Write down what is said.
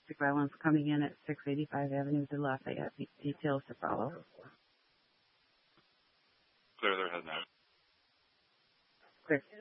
domestic violence coming in at 685 Avenue de Lafayette. Details to follow. Clear their head now. Clear.